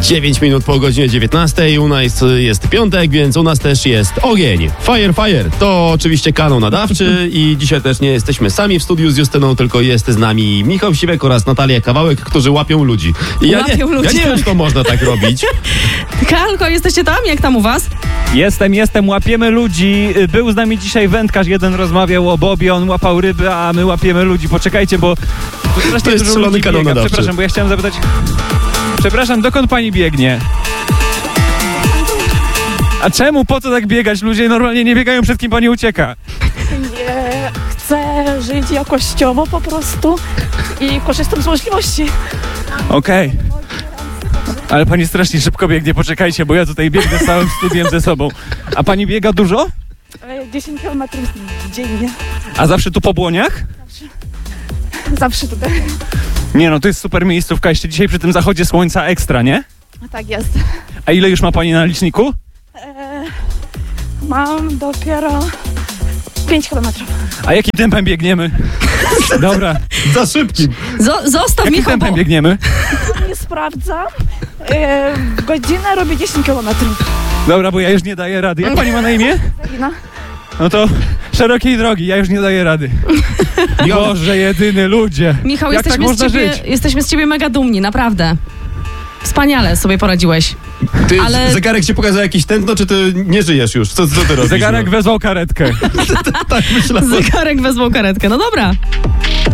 9 minut po godzinie 19. U nas jest piątek, więc u nas też jest ogień. Fire. To oczywiście kanał nadawczy i dzisiaj też nie jesteśmy sami w studiu z Justyną, tylko jest z nami Michał Siwek oraz Natalia Kawałek, którzy łapią ludzi. I ja nie wiem, czy to można tak robić. Kalko, jesteście tam? Jak tam u was? Jestem, łapiemy ludzi. Był z nami dzisiaj wędkarz, jeden rozmawiał o Bobie, on łapał ryby, a my łapiemy ludzi. Poczekajcie, bo To jest szalony kanał nadawczy. Przepraszam, bo ja chciałem zapytać... Przepraszam, dokąd pani biegnie? A czemu? Po co tak biegać? Ludzie normalnie nie biegają, przed kim pani ucieka. Nie, chcę żyć jakościowo po prostu i korzystam z możliwości. Okej. Ale pani strasznie szybko biegnie, poczekajcie, bo ja tutaj biegnę z całym studiem ze sobą. A pani biega dużo? 10 km dziennie. A zawsze tu po Błoniach? Zawsze tutaj. Nie no, to jest super miejscówka, jeszcze dzisiaj przy tym zachodzie słońca ekstra, nie? Tak jest. A ile już ma pani na liczniku? Mam dopiero 5 km. A jakim tempem biegniemy? Dobra. Za szybkim. Zostaw Jakim Michał, tempem bo... biegniemy? Nie sprawdzam. W godzinę robię 10 km. Dobra, bo ja już nie daję rady. Jak pani ma na imię? Zagina. No to szerokiej drogi, ja już nie daję rady. Boże, jedyny ludzie. Michał, jak tak można żyć? jesteśmy z ciebie mega dumni, naprawdę. Wspaniale sobie poradziłeś. Ty, Ale- zegarek ci pokazał jakieś tętno, czy ty nie żyjesz już? Co ty robisz? Zegarek wezwał karetkę. Tak myślałem. Zegarek wezwał karetkę, no dobra.